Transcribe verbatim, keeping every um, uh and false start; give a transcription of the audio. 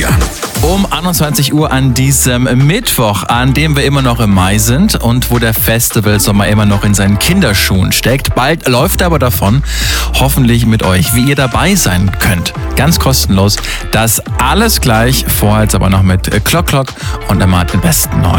vier. Um einundzwanzig Uhr an diesem Mittwoch, an dem wir immer noch im Mai sind und wo der Festivalsommer immer noch in seinen Kinderschuhen steckt. Bald läuft er aber davon, hoffentlich mit euch, wie ihr dabei sein könnt. Ganz kostenlos. Das alles gleich, vorher jetzt aber noch mit Clock Clock und immer den besten neuen.